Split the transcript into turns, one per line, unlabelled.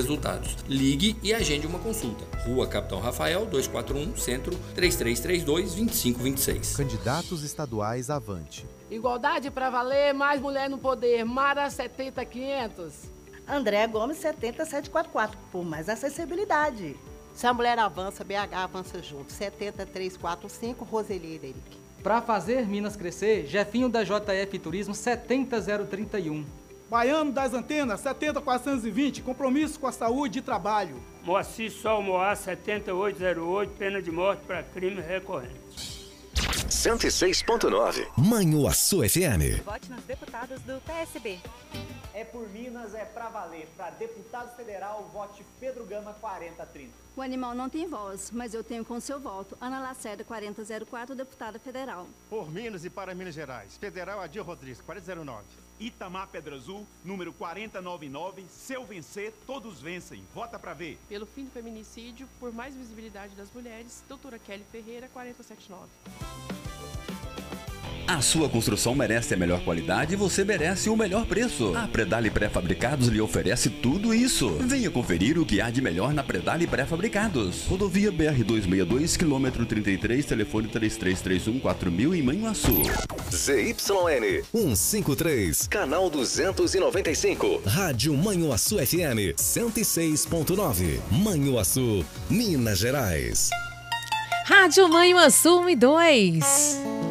resultados. Ligue e agende uma consulta. Rua Capitão Rafael, 241, Centro, 3332-2526.
Candidatos estaduais Avante.
Igualdade para valer, mais mulher no poder. Mara 70500.
André Gomes 70744, por mais acessibilidade.
Se a mulher avança, BH avança junto. 70345, Roseli Ederic.
Para fazer Minas crescer, Jefinho da JF Turismo 70031.
Baiano das Antenas 70420, compromisso com a saúde e trabalho.
Moacir Sol Moá 7808, pena de morte para crime recorrente.
106.9 Manhuaçu FM.
Vote nos deputados do PSB.
É por Minas, é pra valer. Para deputado federal, vote Pedro Gama 4030.
O animal não tem voz, mas eu tenho com seu voto. Ana Lacerda 4004, deputada federal.
Por Minas e para Minas Gerais. Federal Adir Rodrigues 4009.
Itamar Pedra Azul, número 4099. Se eu vencer, todos vencem. Vota pra ver.
Pelo fim do feminicídio, por mais visibilidade das mulheres, doutora Kelly Ferreira 4079.
A sua construção merece a melhor qualidade e você merece o melhor preço. A Predale Pré-Fabricados lhe oferece tudo isso. Venha conferir o que há de melhor na Predale Pré-Fabricados. Rodovia BR-262, quilômetro 33, telefone 3331-4000 em Manhuaçu.
ZYN 153, canal 295. Rádio Manhuaçu FM 106.9. Manhuaçu, Minas Gerais.
Rádio Manhuaçu 1 e 2.